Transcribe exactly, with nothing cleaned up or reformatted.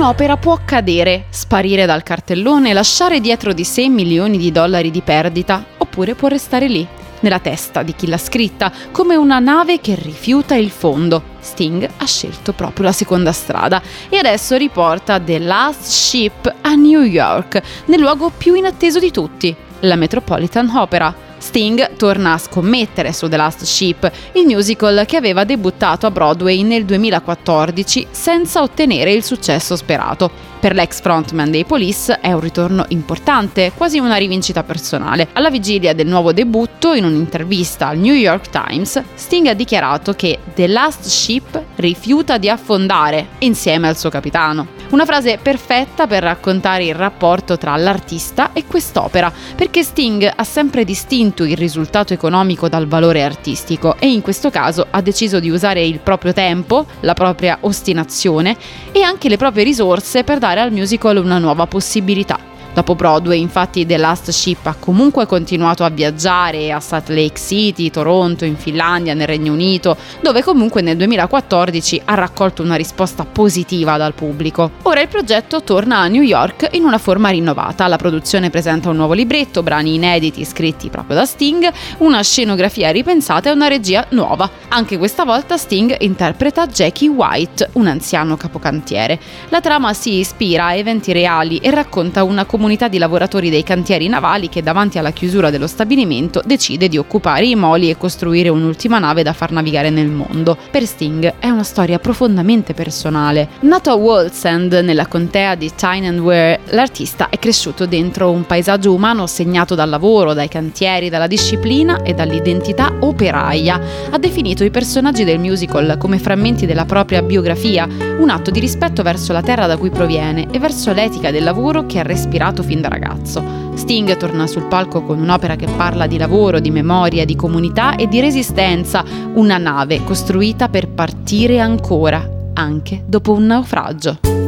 un'opera può accadere, sparire dal cartellone, lasciare dietro di sé milioni di dollari di perdita, oppure può restare lì, nella testa di chi l'ha scritta, come una nave che rifiuta il fondo. Sting ha scelto proprio la seconda strada e adesso riporta The Last Ship a New York, nel luogo più inatteso di tutti, la Metropolitan Opera. Sting torna a scommettere su The Last Ship, il musical che aveva debuttato a Broadway nel duemilaquattordici senza ottenere il successo sperato. Per l'ex frontman dei Police è un ritorno importante, quasi una rivincita personale. Alla vigilia del nuovo debutto, in un'intervista al New York Times, Sting ha dichiarato che The Last Ship rifiuta di affondare insieme al suo capitano. Una frase perfetta per raccontare il rapporto tra l'artista e quest'opera, perché Sting ha sempre distinto il risultato economico dal valore artistico e in questo caso ha deciso di usare il proprio tempo, la propria ostinazione e anche le proprie risorse per dare al musical una nuova possibilità. Dopo Broadway, infatti, The Last Ship ha comunque continuato a viaggiare a Salt Lake City, Toronto, in Finlandia, nel Regno Unito, dove comunque nel duemilaquattordici ha raccolto una risposta positiva dal pubblico. Ora il progetto torna a New York in una forma rinnovata. La produzione presenta un nuovo libretto, brani inediti scritti proprio da Sting, una scenografia ripensata e una regia nuova. Anche questa volta Sting interpreta Jackie White, un anziano capocantiere. La trama si ispira a eventi reali e racconta una comunità comunità di lavoratori dei cantieri navali che davanti alla chiusura dello stabilimento decide di occupare i moli e costruire un'ultima nave da far navigare nel mondo. Per Sting è una storia profondamente personale. Nato a Wallsend, nella contea di Tyne and Wear, l'artista è cresciuto dentro un paesaggio umano segnato dal lavoro, dai cantieri, dalla disciplina e dall'identità operaia. Ha definito i personaggi del musical come frammenti della propria biografia, un atto di rispetto verso la terra da cui proviene e verso l'etica del lavoro che ha respirato fin da ragazzo. Sting torna sul palco con un'opera che parla di lavoro, di memoria, di comunità e di resistenza, una nave costruita per partire ancora, anche dopo un naufragio.